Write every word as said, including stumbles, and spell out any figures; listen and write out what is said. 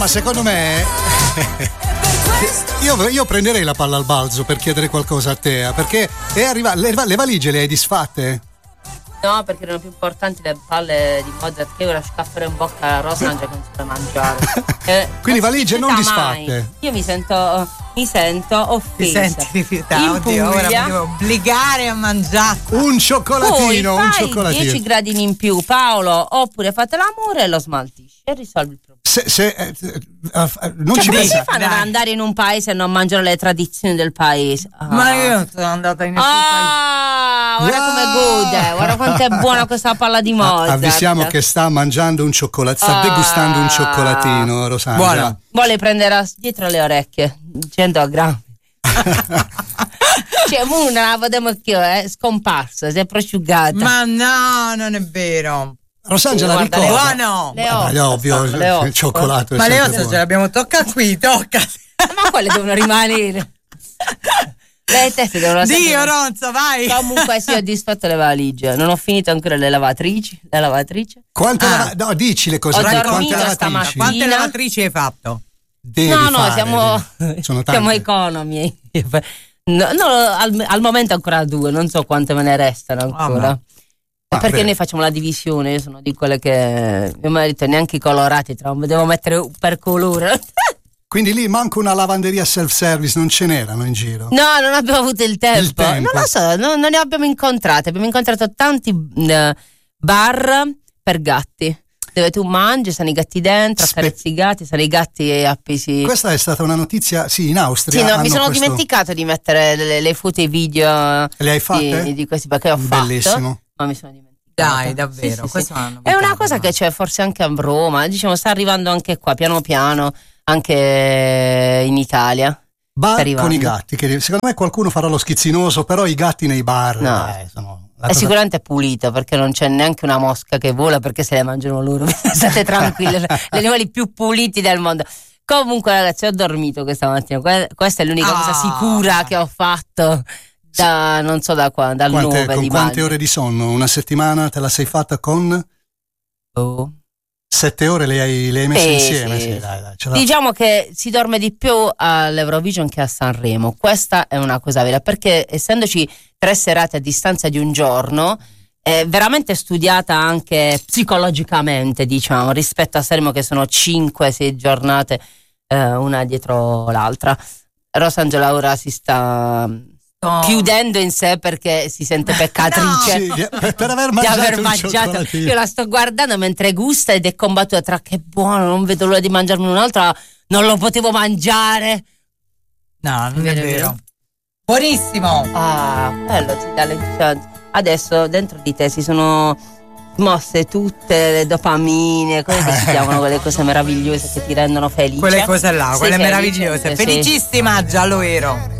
ma secondo me io, io prenderei la palla al balzo per chiedere qualcosa a te, perché è arriva, le, le valigie le hai disfatte? No, perché erano più importanti le palle di Mozart, che io la scaffero in bocca a Rosangia che non si può mangiare. Eh, Quindi valigie non disfatte. Mai. Io mi sento mi sento offesa. Ti senti rifiutata? Oddio, ora mi devo obbligare a mangiare un cioccolatino, Poi un fai cioccolatino. dieci gradini in più, Paolo, oppure fate l'amore e lo smaltisci e risolvi il problema. Se, se eh, eh, non cioè, ci come pensa. si fanno ad andare in un paese e non mangiare le tradizioni del paese? Ah. Ma io non sono andata in nessun ah, paese. guarda come gode, guarda quanto è buona questa palla di Mozart. Avvisiamo che sta mangiando un cioccolatino, sta ah. degustando un cioccolatino, Rosangia. Buono. Vuole prendere dietro le orecchie cento grammi. Cioè una la vedemo che è scomparsa, si è prosciugata. Ma no, non è vero. Rosangia la Guarda, ricorda. Buono. Le Ma ossa, è ovvio, le ossa. il cioccolato è Ma le sempre ossa buono. ce l'abbiamo, tocca qui, tocca. Ma quelle devono rimanere. Le teste devono Dio Ronzo, vai. Comunque sì, ho disfatto le valigie. Non ho finito ancora le lavatrici. La lavatrice. Quante Ah. lava- no, dici le cose. Ho quante dormito lavatrici? stamattina. Quante lavatrici hai fatto? Devi no, no, fare, siamo, devi- sono siamo tante. economi. No, no, al, al momento ancora due, non so quante me ne restano ancora. Ah, Ah, perché beh. noi facciamo la divisione, io sono di quelle che mio marito neanche i colorati tra, devo mettere per colore. Quindi lì manco una lavanderia self-service non ce n'erano in giro. No, non abbiamo avuto il tempo. Il tempo. Non lo so, no, non ne abbiamo incontrate. Abbiamo incontrato tanti uh, bar per gatti. Dove tu mangi, sono i gatti dentro, Spe- accarezzi i gatti, sono i gatti appesi. Questa è stata una notizia, sì, in Austria. Sì, no, mi hanno sono questo- dimenticato di mettere le, le foto e i video. Le hai fatte? Di, di questi perché ho fatto. Bellissimo. Ma mi sono dimenticato. Dai, davvero. Sì, sì, Questo sì. non È una capita, cosa no? che c'è forse anche a Roma, diciamo sta arrivando anche qua piano piano, anche in Italia. Bar Sta con i arrivando. gatti, che secondo me qualcuno farà lo schizzinoso, però i gatti nei bar No. eh, sono la È cosa- sicuramente pulito perché non c'è neanche una mosca che vola perché se le mangiano loro. State tranquilli, gli animali più puliti del mondo. Comunque ragazzi, ho dormito questa mattina. Que- Questa è l'unica Ah. cosa sicura che ho fatto da non so da quando, dal Quante, nove con di quante maggio. ore di sonno? Una settimana te la sei fatta con Oh. sette ore le hai, le hai messe Sì, insieme? sì. Sì, dai, dai, ce la- Diciamo che si dorme di più all'Eurovision che a Sanremo. Questa è una cosa vera perché essendoci tre serate a distanza di un giorno è veramente studiata anche psicologicamente, diciamo, rispetto a Sanremo che sono cinque sei giornate eh, una dietro l'altra. Rosangela ora si sta Oh. chiudendo in sé perché si sente peccatrice Sì, di- per, per aver di mangiato, aver un mangiato. cioccolatino. Io la sto guardando mentre gusta ed è combattuta tra che buono, non vedo l'ora di mangiarmi un'altra, non lo potevo mangiare. No, non è Vero, vero. vero. Buonissimo. Ah, bello, ti dà l'entusiasmo. Adesso dentro di te si sono mosse tutte le dopamine, come che si chiamano quelle cose meravigliose che ti rendono felice. Quelle cose là, Sei quelle felice? meravigliose. Sì. Felicissima, giallo ero.